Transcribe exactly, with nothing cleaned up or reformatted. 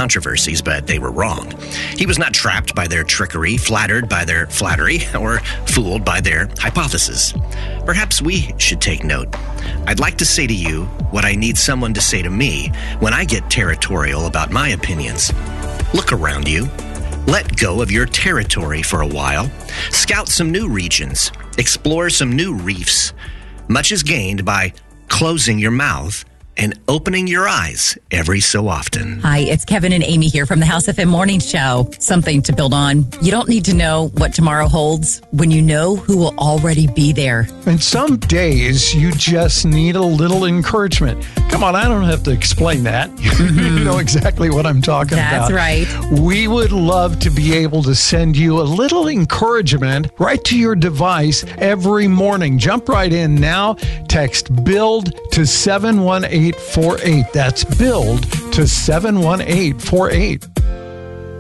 controversies, but they were wrong. He was not trapped by their trickery, flattered by their flattery, or fooled by their hypothesis. Perhaps we should take note. I'd like to say to you what I need someone to say to me when I get territorial about my opinions. Look around you. Let go of your territory for a while. Scout some new regions. Explore some new reefs. Much is gained by closing your mouth and opening your eyes every so often. Hi, it's Kevin and Amy here from the House F M Morning Show. Something to build on. You don't need to know what tomorrow holds when you know who will already be there. And some days you just need a little encouragement. Come on, I don't have to explain that. Mm-hmm. You know exactly what I'm talking That's about. That's right. We would love to be able to send you a little encouragement right to your device every morning. Jump right in now. Text BUILD to seven one eight four eight. That's BUILD to seven one eight four eight.